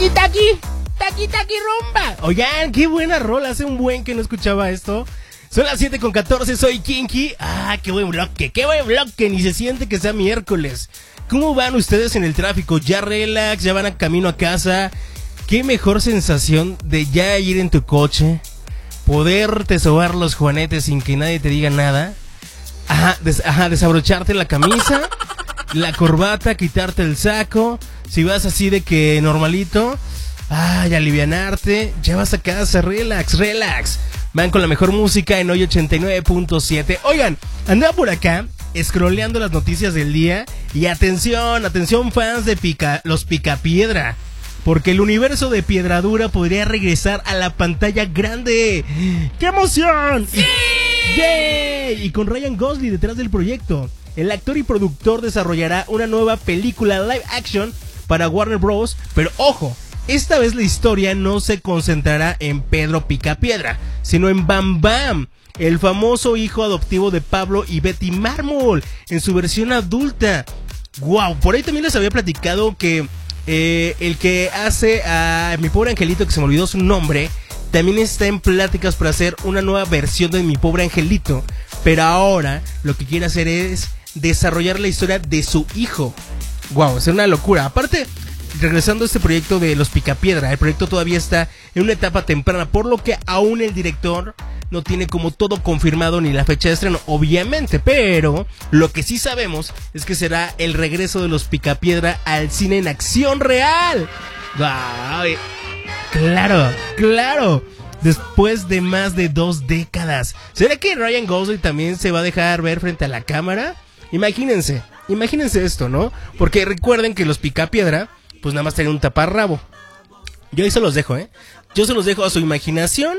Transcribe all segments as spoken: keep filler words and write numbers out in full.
Taki Taki, Taki Taki Rumba. Oigan, qué buena rola, hace un buen que no escuchaba esto. Son las siete con catorce, soy Kinky. Ah, qué buen bloque, qué buen bloque, ni se siente que sea miércoles. ¿Cómo van ustedes en el tráfico? ¿Ya relax? ¿Ya van a camino a casa? Qué mejor sensación de ya ir en tu coche, poderte sobar los juanetes sin que nadie te diga nada. Ajá, des- ajá, desabrocharte la camisa, la corbata, quitarte el saco. Si vas así de que normalito, ay, alivianarte, ya vas a casa, relax, relax. Van con la mejor música en hoy ochenta y nueve punto siete. Oigan, andaba por acá scrolleando las noticias del día. Y atención, atención fans de pica, los Picapiedra, porque el universo de Piedradura podría regresar a la pantalla grande. ¡Qué emoción! ¡Sí! Y, ¡yay! Y con Ryan Gosling detrás del proyecto, el actor y productor desarrollará una nueva película live action para Warner Bros. Pero ojo, esta vez la historia no se concentrará en Pedro Picapiedra, sino en Bam Bam, el famoso hijo adoptivo de Pablo y Betty Mármol, en su versión adulta. Wow, por ahí también les había platicado que eh, el que hace a Mi Pobre Angelito, que se me olvidó su nombre, también está en pláticas para hacer una nueva versión de Mi Pobre Angelito, pero ahora lo que quiere hacer es desarrollar la historia de su hijo. Wow, es una locura. Aparte, regresando a este proyecto de los Picapiedra, el proyecto todavía está en una etapa temprana, por lo que aún el director no tiene como todo confirmado ni la fecha de estreno, obviamente, pero lo que sí sabemos es que será el regreso de los Picapiedra al cine en acción real. ¡Wow! Claro, claro. Después de más de dos décadas. ¿Será que Ryan Gosling también se va a dejar ver frente a la cámara? Imagínense, imagínense esto, ¿no? Porque recuerden que los Picapiedra pues nada más tenían un taparrabo. Yo ahí se los dejo, ¿eh? Yo se los dejo a su imaginación.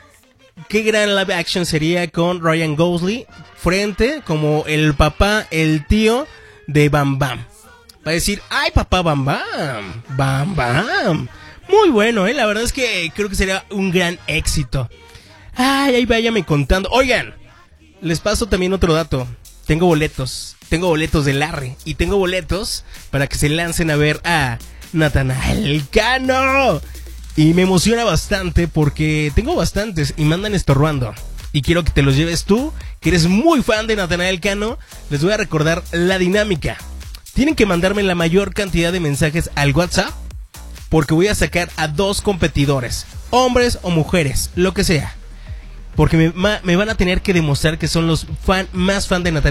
Qué gran live action sería con Ryan Gosling frente como el papá, el tío de Bam Bam. Va a decir, ay papá Bam Bam, Bam Bam. Muy bueno, ¿eh? La verdad es que creo que sería un gran éxito. Ay, ahí váyame contando. Oigan, les paso también otro dato. Tengo boletos, tengo boletos de Larry y tengo boletos para que se lancen a ver a Natanael Cano. Y me emociona bastante porque tengo bastantes y me andan estorbando. Y quiero que te los lleves tú, que eres muy fan de Natanael Cano. Les voy a recordar la dinámica. Tienen que mandarme la mayor cantidad de mensajes al WhatsApp, porque voy a sacar a dos competidores, hombres o mujeres, lo que sea. Porque me, me van a tener que demostrar que son los fan más fan de Natanael